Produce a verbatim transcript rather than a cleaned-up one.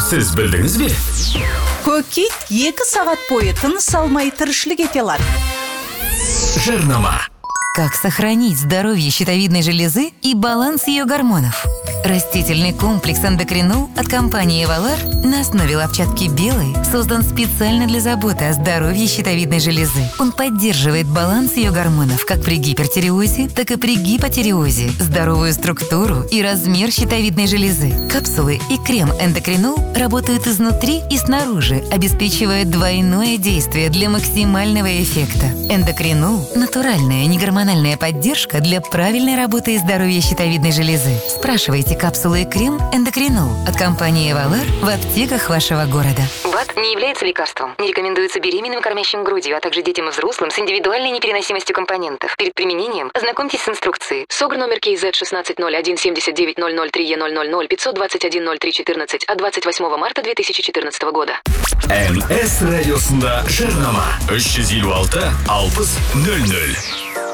Siz bildingizmi? Ko'k it екі сағат бойы тыныс алмай тіршілік ете алады. Жирнома. Как сохранить здоровье щитовидной железы и баланс ее гормонов? Растительный комплекс эндокринол от компании Эвалар на основе лопчатки белой создан специально для заботы о здоровье щитовидной железы. Он поддерживает баланс ее гормонов как при гипертиреозе, так и при гипотиреозе, здоровую структуру и размер щитовидной железы. Капсулы и крем эндокринол работают изнутри и снаружи, обеспечивая двойное действие для максимального эффекта. Эндокринол – натуральная негормональная поддержка для правильной работы и здоровья щитовидной железы. Спрашивайте капсулы и крем эндокринол от компании Эвалар в аптеках вашего города. БАД не является лекарством. Не рекомендуется беременным, кормящим грудью, а также детям и взрослым с индивидуальной непереносимостью компонентов. Перед применением ознакомьтесь с инструкцией. СОГР номер КИЗ шестнадцать ноль один семьдесят девять ноль ноль три Е ноль ноль ноль пятьсот двадцать один ноль три четырнадцать от двадцать восьмого марта две тысячи четырнадцатого года. эн эс радиосында жирнома. үч жүз элүү алты алтымыш ноль ноль.